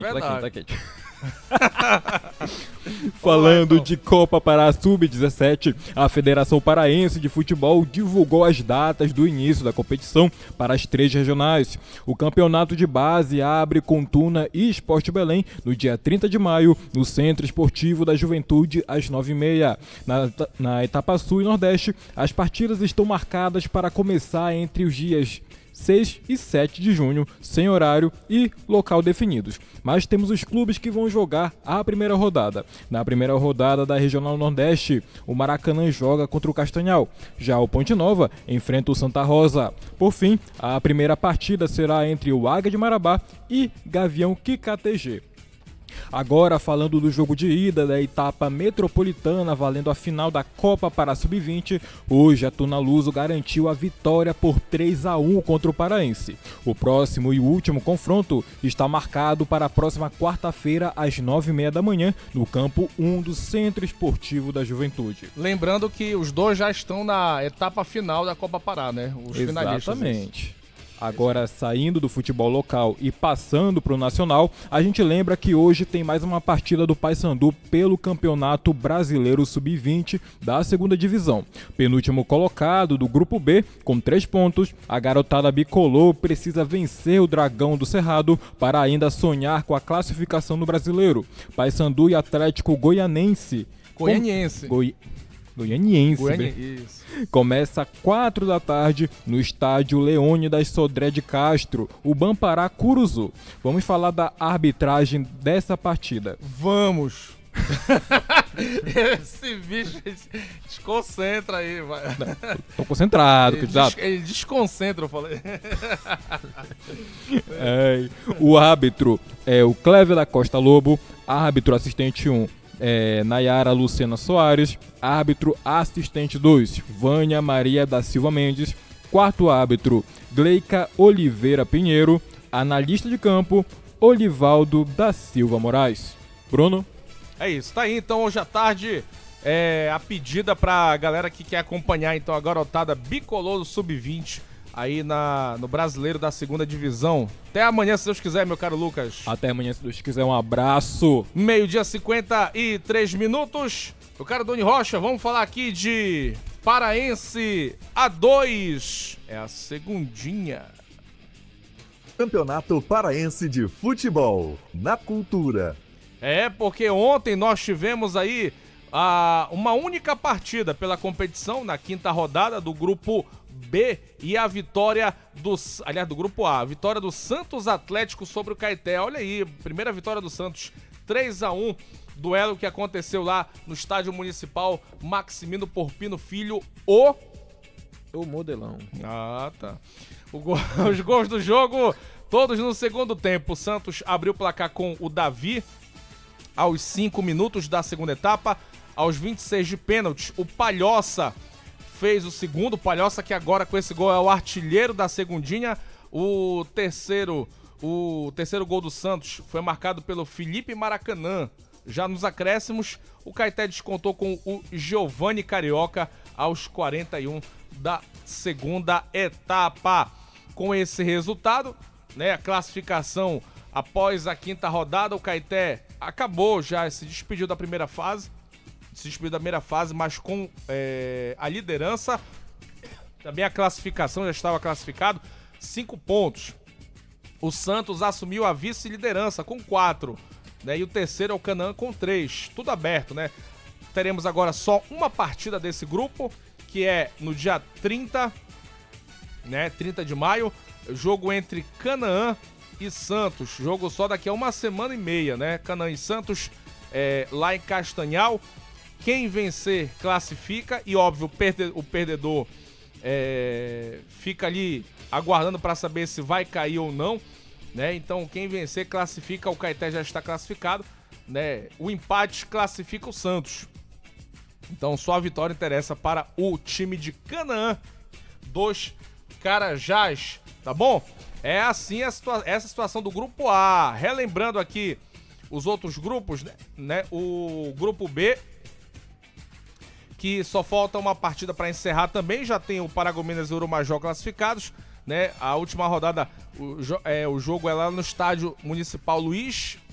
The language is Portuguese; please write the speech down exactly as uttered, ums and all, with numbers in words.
Verdade. Tá quente, tá quente. Falando de Copa Pará sub dezessete, a Federação Paraense de Futebol divulgou as datas do início da competição para as três regionais. O campeonato de base abre com Tuna e Sport Belém no dia trinta de maio, no Centro Esportivo da Juventude, às nove e meia. Na, na etapa sul e nordeste, as partidas estão marcadas para começar entre os dias seis e sete de junho, sem horário e local definidos. Mas temos os clubes que vão jogar a primeira rodada. Na primeira rodada da Regional Nordeste, o Maracanã joga contra o Castanhal. Já o Ponte Nova enfrenta o Santa Rosa. Por fim, a primeira partida será entre o Águia de Marabá e Gavião Quicategê. Agora, falando do jogo de ida da etapa metropolitana valendo a final da Copa Pará sub vinte, hoje a Tuna Luso garantiu a vitória por três a um contra o Paraense. O próximo e último confronto está marcado para a próxima quarta-feira às nove e meia da manhã no campo um do Centro Esportivo da Juventude. Lembrando que os dois já estão na etapa final da Copa Pará, né? Os finalistas. Exatamente. Agora, saindo do futebol local e passando para o nacional, a gente lembra que hoje tem mais uma partida do Paysandu pelo Campeonato Brasileiro sub vinte da segunda divisão. Penúltimo colocado do Grupo B, com três pontos, a garotada bicolor precisa vencer o Dragão do Cerrado para ainda sonhar com a classificação no Brasileiro. Paysandu e Atlético Goianense. Goianiense. Com... Goi... Goianiense. Goianiense. Começa às quatro da tarde no estádio Leônidas Sodré de Castro, o Bampará Curuzu. Vamos falar da arbitragem dessa partida. Vamos! Esse bicho desconcentra aí, vai. Não, tô concentrado, ele, cuidado. Des, ele desconcentra, eu falei. É, o árbitro é o Clévio da Costa Lobo, árbitro assistente um. É, Nayara Lucena Soares, árbitro assistente dois, Vânia Maria da Silva Mendes, quarto árbitro, Gleica Oliveira Pinheiro, analista de campo, Olivaldo da Silva Moraes. Bruno? É isso, tá aí então hoje à tarde é, a pedida pra galera que quer acompanhar então a garotada bicolor do sub vinte aí na, no Brasileiro da segunda divisão. Até amanhã, se Deus quiser, meu caro Lucas. Até amanhã, se Deus quiser. Um abraço. Meio-dia, cinquenta e três minutos. Meu caro Doni Rocha, vamos falar aqui de Paraense A dois. É a segundinha. Campeonato Paraense de Futebol, na Cultura. É, porque ontem nós tivemos aí a, uma única partida pela competição, na quinta rodada do Grupo B, e a vitória do, aliás, do Grupo A, a vitória do Santos Atlético sobre o Caeté. Olha aí, primeira vitória do Santos, três a um, duelo que aconteceu lá no Estádio Municipal Maximino Porpino Filho, o... O modelão. Ah, tá. O go... Os gols do jogo, todos no segundo tempo. O Santos abriu o placar com o Davi aos cinco minutos da segunda etapa. Aos vinte e seis de pênalti, o Palhoça fez o segundo. Palhoça que agora com esse gol é o artilheiro da segundinha. O terceiro, o terceiro gol do Santos foi marcado pelo Felipe Maracanã. Já nos acréscimos, o Caeté descontou com o Giovanni Carioca aos quarenta e um da segunda etapa. Com esse resultado, né, a classificação após a quinta rodada, o Caeté acabou já, se despediu da primeira fase. Se despediu da primeira fase, mas com é, a liderança, também a classificação, já estava classificado, cinco pontos. O Santos assumiu a vice-liderança com quatro, né? E o terceiro é o Canaã com três, tudo aberto, né? Teremos agora só uma partida desse grupo, que é no dia trinta, né? trinta de maio, jogo entre Canaã e Santos, jogo só daqui a uma semana e meia, né? Canaã e Santos é, lá em Castanhal. Quem vencer classifica e, óbvio, o, perde- o perdedor é, fica ali aguardando para saber se vai cair ou não, né? Então, quem vencer classifica, o Caeté já está classificado, né? O empate classifica o Santos. Então, só a vitória interessa para o time de Canaã dos Carajás, tá bom? É assim a situa- essa situação do Grupo A. Relembrando aqui os outros grupos, né? O Grupo B, que só falta uma partida para encerrar também, já tem o Paragominas e o Urumajó classificados, né? A última rodada, o, jo- é, o jogo é lá no Estádio Municipal Luiz